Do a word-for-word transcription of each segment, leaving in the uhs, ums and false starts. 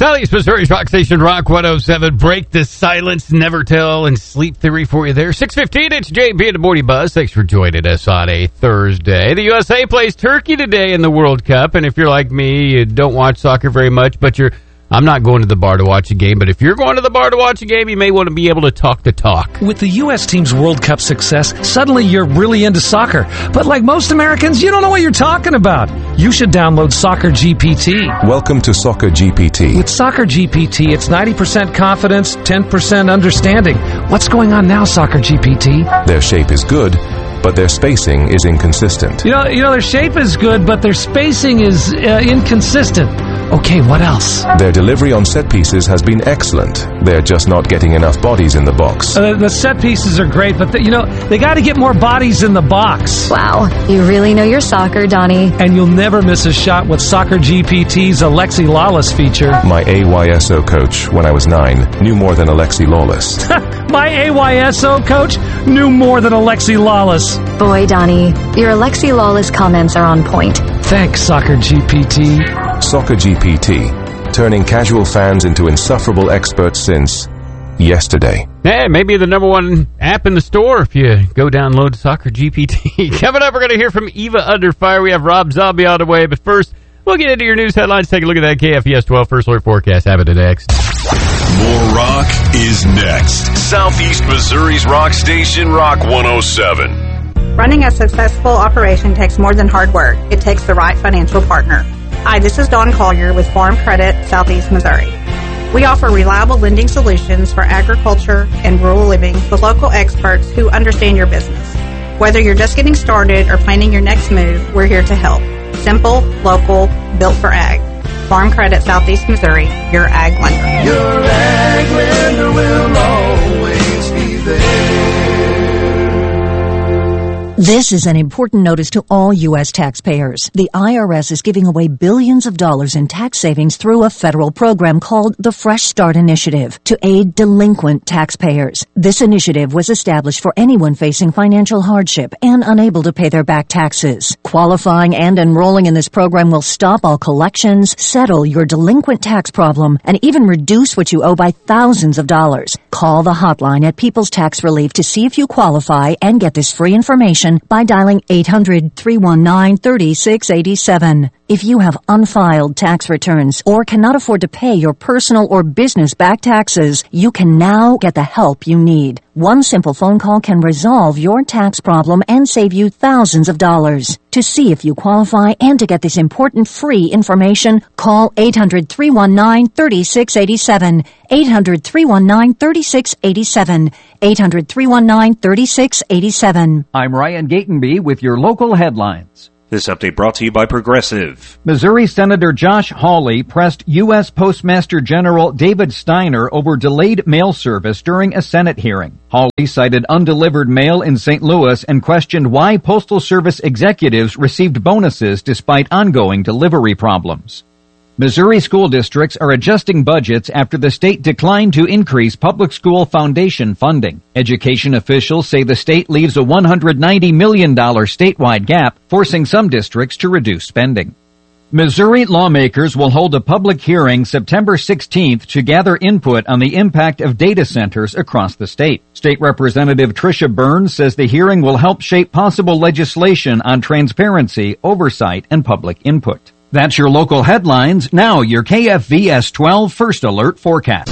Southeast Missouri's Rock Station, Rock one oh seven. Break the silence, never tell, and sleep theory for you there. six fifteen, it's J B and the Morning Buzz. Thanks for joining us on a Thursday. The U S A plays Turkey today in the World Cup, and if you're like me, you don't watch soccer very much, but you're I'm not going to the bar to watch a game, but if you're going to the bar to watch a game, you may want to be able to talk the talk. With the U S team's World Cup success, suddenly you're really into soccer. But like most Americans, you don't know what you're talking about. You should download Soccer G P T. Welcome to Soccer G P T. With Soccer G P T, it's ninety percent confidence, ten percent understanding. What's going on now, Soccer G P T? Their shape is good, but their spacing is inconsistent. You know, you know, their shape is good, but their spacing is uh, inconsistent. Okay, what else? Their delivery on set pieces has been excellent. They're just not getting enough bodies in the box. Uh, the set pieces are great, but, the, you know, they got to get more bodies in the box. Wow, you really know your soccer, Donnie. And you'll never miss a shot with Soccer G P T's Alexi Lawless feature. My A Y S O coach, when I was nine, knew more than Alexi Lawless. My A Y S O coach knew more than Alexi Lawless. Boy, Donnie, your Alexi Lawless comments are on point. Thanks, Soccer G P T. Soccer G P T, turning casual fans into insufferable experts since yesterday. Hey, maybe the number one app in the store if you go download Soccer G P T. Coming up, we're going to hear from Eva Under Fire. We have Rob Zombie on the way, but first, we'll get into your news headlines. Take a look at that K F E S twelve First Alert Forecast. Have it next. More rock is next. Southeast Missouri's Rock Station, Rock one oh seven. Running a successful operation takes more than hard work. It takes the right financial partner. Hi, this is Dawn Collier with Farm Credit, Southeast Missouri. We offer reliable lending solutions for agriculture and rural living with local experts who understand your business. Whether you're just getting started or planning your next move, we're here to help. Simple, local, built for ag. Farm Credit, Southeast Missouri, your ag lender. Your ag lender will always be there. This is an important notice to all U S taxpayers. The I R S is giving away billions of dollars in tax savings through a federal program called the Fresh Start Initiative to aid delinquent taxpayers. This initiative was established for anyone facing financial hardship and unable to pay their back taxes. Qualifying and enrolling in this program will stop all collections, settle your delinquent tax problem, and even reduce what you owe by thousands of dollars. Call the hotline at People's Tax Relief to see if you qualify and get this free information by dialing eight hundred, three one nine, three six eight seven. If you have unfiled tax returns or cannot afford to pay your personal or business back taxes, you can now get the help you need. One simple phone call can resolve your tax problem and save you thousands of dollars. To see if you qualify and to get this important free information, call eight hundred, three one nine, three six eight seven, eight hundred, three one nine, three six eight seven, eight hundred, three one nine, three six eight seven. I'm Ryan Gatenby with your local headlines. This update brought to you by Progressive. Missouri Senator Josh Hawley pressed U S Postmaster General David Steiner over delayed mail service during a Senate hearing. Hawley cited undelivered mail in Saint Louis and questioned why Postal Service executives received bonuses despite ongoing delivery problems. Missouri school districts are adjusting budgets after the state declined to increase public school foundation funding. Education officials say the state leaves a one hundred ninety million dollars statewide gap, forcing some districts to reduce spending. Missouri lawmakers will hold a public hearing September sixteenth to gather input on the impact of data centers across the state. State Representative Tricia Burns says the hearing will help shape possible legislation on transparency, oversight, and public input. That's your local headlines. Now your K F V S twelve First Alert forecast.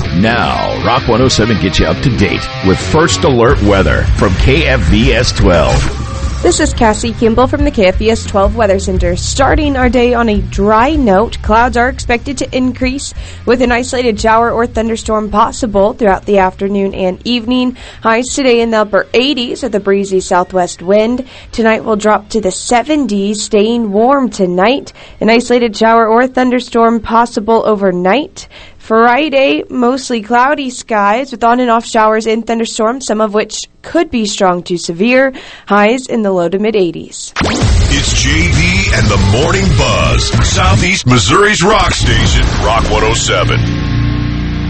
Now, Rock one oh seven gets you up to date with First Alert weather from K F V S twelve. This is Cassie Kimball from the K F V S twelve Weather Center. Starting our day on a dry note, clouds are expected to increase with an isolated shower or thunderstorm possible throughout the afternoon and evening. Highs today in the upper eighties with a breezy southwest wind. Tonight will drop to the seventies, staying warm tonight. An isolated shower or thunderstorm possible overnight. Friday, mostly cloudy skies with on and off showers and thunderstorms, some of which could be strong to severe. Highs in the low to mid eighties. It's J B and the Morning Buzz, Southeast Missouri's rock station, Rock one oh seven.